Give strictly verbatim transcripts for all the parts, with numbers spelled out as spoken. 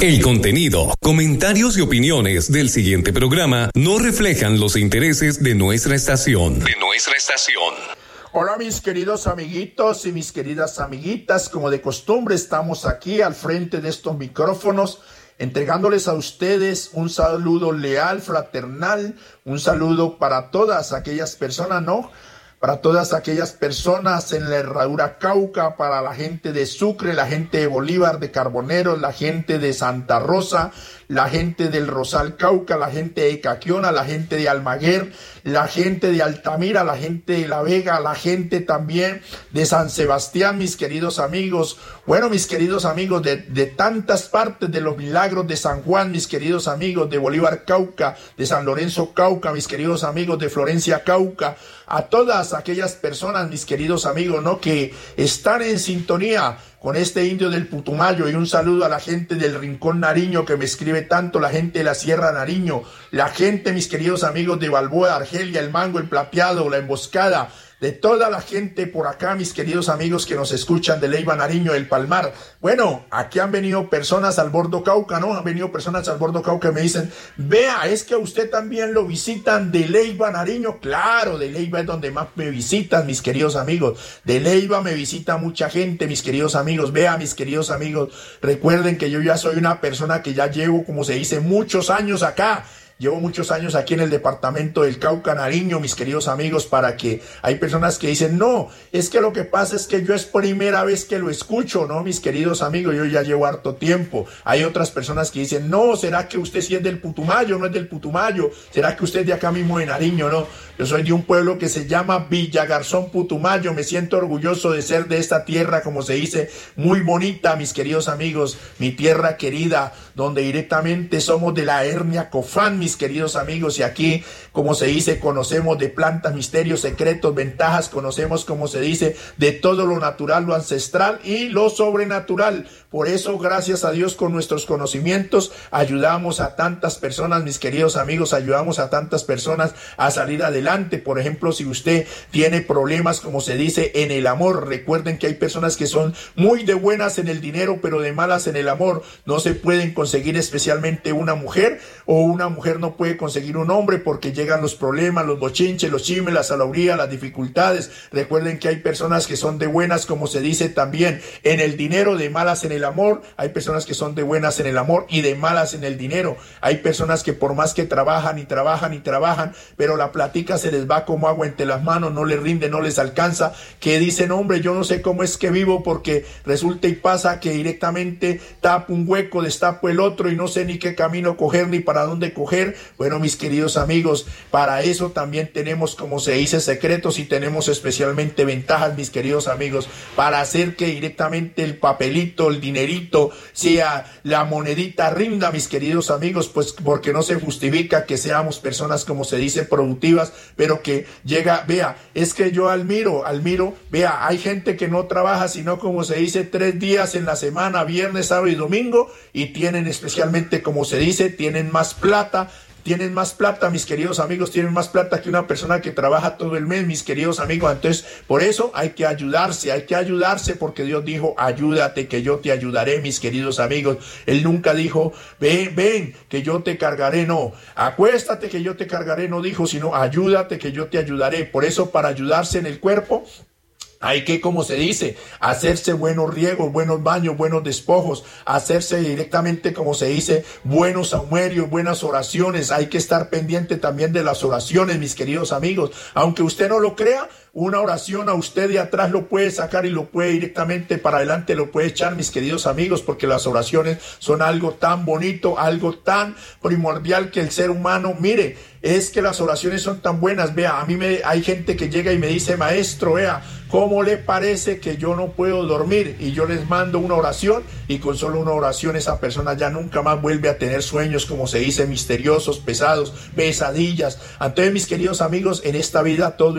El contenido, comentarios y opiniones del siguiente programa no reflejan los intereses de nuestra estación. De nuestra estación. Hola mis queridos amiguitos y mis queridas amiguitas, como de costumbre estamos aquí al frente de estos micrófonos entregándoles a ustedes un saludo leal, fraternal, un saludo para todas aquellas personas, ¿no? Para todas aquellas personas en la Herradura Cauca, para la gente de Sucre, la gente de Bolívar, de Carboneros, la gente de Santa Rosa, la gente del Rosal Cauca, la gente de Caquiona, la gente de Almaguer, la gente de Altamira, la gente de La Vega, la gente también de San Sebastián, mis queridos amigos. Bueno, mis queridos amigos de, de tantas partes de los Milagros de San Juan, mis queridos amigos de Bolívar Cauca, de San Lorenzo Cauca, mis queridos amigos de Florencia Cauca, a todas aquellas personas, mis queridos amigos, ¿no?, que están en sintonía con este indio del Putumayo, y un saludo a la gente del Rincón Nariño que me escribe tanto, la gente de la Sierra Nariño, la gente, mis queridos amigos de Balboa, Argelia, El Mango, El Plateado, La Emboscada, de toda la gente por acá, mis queridos amigos que nos escuchan de Leiva, Nariño, El Palmar. Bueno, aquí han venido personas al Bordo Cauca, ¿no? Han venido personas al Bordo Cauca y me dicen, vea, es que a usted también lo visitan de Leiva, Nariño. Claro, de Leiva es donde más me visitan, mis queridos amigos. De Leiva me visita mucha gente, mis queridos amigos. Vea, mis queridos amigos, recuerden que yo ya soy una persona que ya llevo, como se dice, muchos años acá. Llevo muchos años aquí en el departamento del Cauca, Nariño, mis queridos amigos, para que hay personas que dicen, no, es que lo que pasa es que yo es primera vez que lo escucho, ¿no? Mis queridos amigos, yo ya llevo harto tiempo. Hay otras personas que dicen, no, ¿será que usted sí es del Putumayo? No es del Putumayo. ¿Será que usted es de acá mismo de Nariño? No, yo soy de un pueblo que se llama Villagarzón, Putumayo. Me siento orgulloso de ser de esta tierra, como se dice, muy bonita, mis queridos amigos, mi tierra querida, donde directamente somos de la Hernia Cofán, mis queridos amigos, y aquí, como se dice, conocemos de plantas, misterios, secretos, ventajas, conocemos, como se dice, de todo lo natural, lo ancestral y lo sobrenatural. Por eso, gracias a Dios, con nuestros conocimientos, ayudamos a tantas personas, mis queridos amigos, ayudamos a tantas personas a salir adelante. Por ejemplo, si usted tiene problemas, como se dice, en el amor, recuerden que hay personas que son muy de buenas en el dinero, pero de malas en el amor. No se pueden conseguir especialmente una mujer, o una mujer no puede conseguir un hombre porque llegan los problemas, los bochinches, los chismes, la salubridad, las dificultades. Recuerden que hay personas que son de buenas, como se dice también, en el dinero, de malas en el amor. Hay personas que son de buenas en el amor y de malas en el dinero. Hay personas que por más que trabajan y trabajan y trabajan, pero la platica se les va como agua entre las manos, no les rinde, no les alcanza, que dicen, hombre, yo no sé cómo es que vivo, porque resulta y pasa que directamente tapo un hueco, destapo el otro y no sé ni qué camino coger ni para dónde coger. Bueno, mis queridos amigos, para eso también tenemos, como se dice, secretos, y tenemos especialmente ventajas, mis queridos amigos, para hacer que directamente el papelito, el dinerito, sea la monedita rinda, mis queridos amigos, pues porque no se justifica que seamos personas, como se dice, productivas, pero que llega, vea, es que yo admiro, admiro, vea, hay gente que no trabaja, sino, como se dice, tres días en la semana, viernes, sábado y domingo, y tienen especialmente, como se dice, tienen más plata, tienen más plata, mis queridos amigos, tienen más plata que una persona que trabaja todo el mes, mis queridos amigos. Entonces, por eso hay que ayudarse, hay que ayudarse, porque Dios dijo, ayúdate que yo te ayudaré, mis queridos amigos. Él nunca dijo, ven, ven, que yo te cargaré, no. Acuéstate que yo te cargaré, no dijo, sino ayúdate que yo te ayudaré. Por eso, para ayudarse en el cuerpo, hay que, como se dice, hacerse buenos riegos, buenos baños, buenos despojos, hacerse directamente, como se dice, buenos sahumerios, buenas oraciones. Hay que estar pendiente también de las oraciones, mis queridos amigos. Aunque usted no lo crea, una oración a usted de atrás lo puede sacar y lo puede directamente para adelante, lo puede echar, mis queridos amigos, porque las oraciones son algo tan bonito, algo tan primordial que el ser humano, mire, es que las oraciones son tan buenas. Vea, a mí me, hay gente que llega y me dice, maestro, vea, ¿cómo le parece que yo no puedo dormir? Y yo les mando una oración, y con solo una oración esa persona ya nunca más vuelve a tener sueños, como se dice, misteriosos, pesados, pesadillas. Entonces, mis queridos amigos, en esta vida todo es un misterio.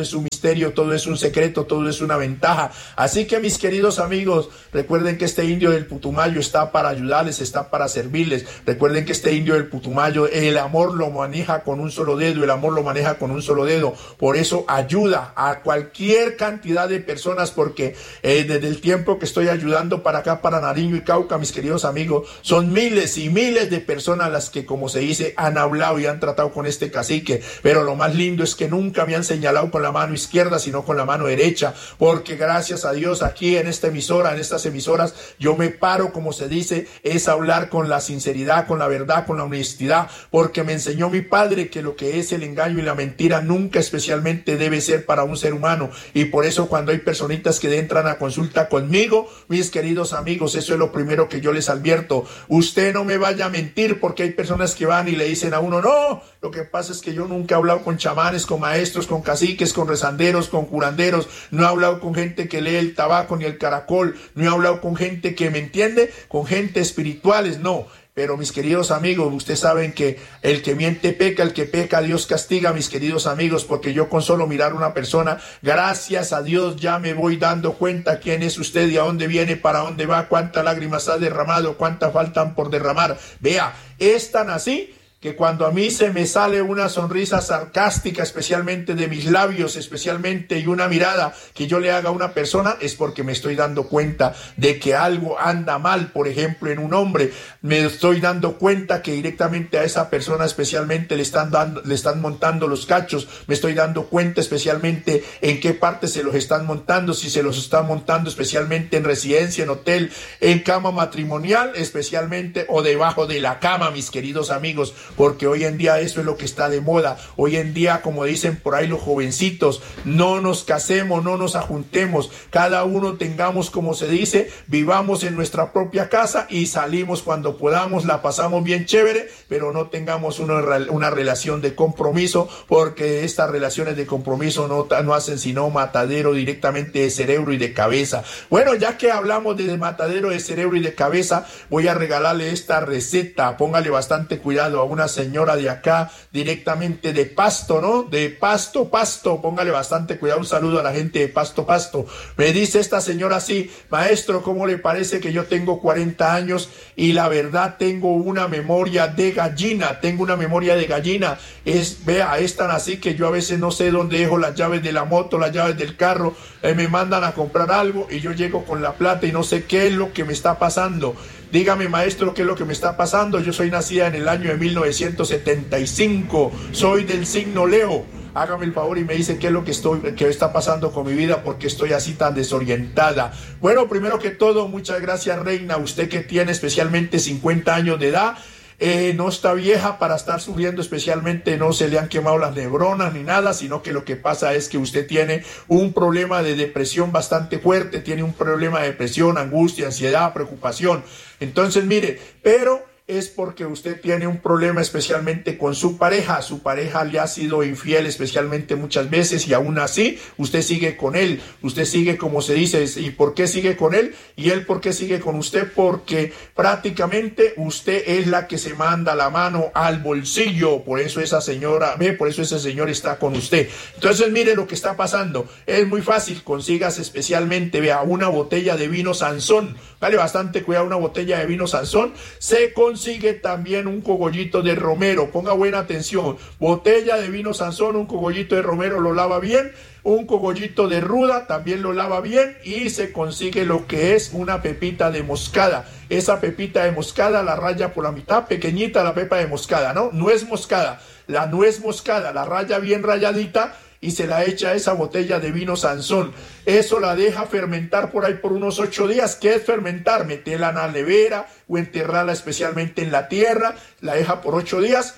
misterio, todo es un secreto, todo es una ventaja. Así que, mis queridos amigos, recuerden que este indio del Putumayo está para ayudarles, está para servirles. Recuerden que este indio del Putumayo, el amor lo maneja con un solo dedo, el amor lo maneja con un solo dedo. Por eso ayuda a cualquier cantidad de personas, porque eh, desde el tiempo que estoy ayudando para acá, para Nariño y Cauca, mis queridos amigos, son miles y miles de personas las que, como se dice, han hablado y han tratado con este cacique. Pero lo más lindo es que nunca me han señalado con la mano izquierda, sino con la mano derecha, porque gracias a Dios aquí en esta emisora, en estas emisoras, yo me paro, como se dice, es hablar con la sinceridad, con la verdad, con la honestidad, porque me enseñó mi padre que lo que es el engaño y la mentira nunca especialmente debe ser para un ser humano. Y por eso cuando hay personitas que entran a consulta conmigo, mis queridos amigos, eso es lo primero que yo les advierto: usted no me vaya a mentir, porque hay personas que van y le dicen a uno, no, lo que pasa es que yo nunca he hablado con chamanes, con maestros, con caciques, con rezanderos, con curanderos, no he hablado con gente que lee el tabaco ni el caracol, no he hablado con gente que me entiende, con gente espirituales, no. Pero mis queridos amigos, ustedes saben que el que miente peca, el que peca Dios castiga, mis queridos amigos, porque yo con solo mirar a una persona, gracias a Dios ya me voy dando cuenta quién es usted y a dónde viene, para dónde va, cuántas lágrimas ha derramado, cuántas faltan por derramar. Vea, es tan así que cuando a mí se me sale una sonrisa sarcástica, especialmente de mis labios, especialmente, y una mirada que yo le haga a una persona, es porque me estoy dando cuenta de que algo anda mal. Por ejemplo, en un hombre, me estoy dando cuenta que directamente a esa persona especialmente le están dando, le están montando los cachos. Me estoy dando cuenta especialmente en qué parte se los están montando, si se los están montando especialmente en residencia, en hotel, en cama matrimonial, especialmente, o debajo de la cama, mis queridos amigos. Porque hoy en día eso es lo que está de moda. Hoy en día, como dicen por ahí los jovencitos, no nos casemos, no nos ajuntemos. Cada uno tengamos, como se dice, vivamos en nuestra propia casa y salimos cuando podamos, la pasamos bien chévere, pero no tengamos una, una relación de compromiso, porque estas relaciones de compromiso no, no hacen sino matadero directamente de cerebro y de cabeza. Bueno, ya que hablamos de matadero de cerebro y de cabeza, voy a regalarle esta receta. Póngale bastante cuidado a una señora de acá, directamente de Pasto, ¿no? De Pasto, Pasto, póngale bastante cuidado. Un saludo a la gente de Pasto, Pasto. Me dice esta señora así: maestro, ¿cómo le parece que yo tengo cuarenta años y la verdad tengo una memoria de gallina? Tengo una memoria de gallina. Es, vea, es tan así que yo a veces no sé dónde dejo las llaves de la moto, las llaves del carro, eh, me mandan a comprar algo y yo llego con la plata y no sé qué es lo que me está pasando. Dígame, maestro, ¿qué es lo que me está pasando? Yo soy nacida en el año de mil novecientos setenta y cinco, soy del signo Leo. Hágame el favor y me dice qué es lo que estoy, qué está pasando con mi vida, porque estoy así tan desorientada. Bueno, primero que todo, muchas gracias, reina. Usted que tiene especialmente cincuenta años de edad, Eh, no está vieja para estar sufriendo, especialmente no se le han quemado las neuronas ni nada, sino que lo que pasa es que usted tiene un problema de depresión bastante fuerte, tiene un problema de depresión, angustia, ansiedad, preocupación. Entonces, mire, pero es porque usted tiene un problema especialmente con su pareja. Su pareja le ha sido infiel especialmente muchas veces y aún así usted sigue con él. Usted sigue, como se dice. ¿Y por qué sigue con él? ¿Y él por qué sigue con usted? Porque prácticamente usted es la que se manda la mano al bolsillo. Por eso esa señora, ve, por eso ese señor está con usted. Entonces, mire lo que está pasando. Es muy fácil. Consigas especialmente, vea, una botella de vino Sansón. Vale bastante cuidado, una botella de vino Sansón. Se con Consigue también un cogollito de romero. Ponga buena atención. Botella de vino Sansón, un cogollito de romero lo lava bien. Un cogollito de ruda también lo lava bien. Y se consigue lo que es una pepita de moscada. Esa pepita de moscada la raya por la mitad, pequeñita la pepa de moscada, ¿no? Nuez moscada. La nuez moscada la raya bien rayadita y se la echa a esa botella de vino Sansón. Eso la deja fermentar por ahí por unos ocho días. ¿Qué es fermentar? Meterla en la nevera o enterrarla especialmente en la tierra. La deja por ocho días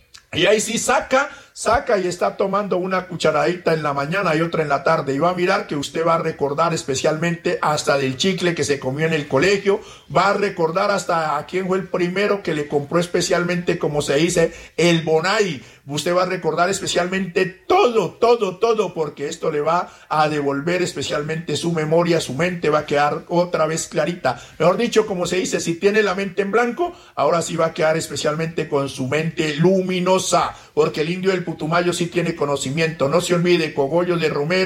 y ahí sí saca, saca y está tomando una cucharadita en la mañana y otra en la tarde. Y va a mirar que usted va a recordar especialmente hasta del chicle que se comió en el colegio. Va a recordar hasta a quién fue el primero que le compró especialmente, como se dice, el Bonai. Usted va a recordar especialmente todo, todo, todo, porque esto le va a devolver especialmente su memoria, su mente va a quedar otra vez clarita. Mejor dicho, como se dice, si tiene la mente en blanco, ahora sí va a quedar especialmente con su mente luminosa, porque el indio del Putumayo sí tiene conocimiento. No se olvide, cogollo de romero.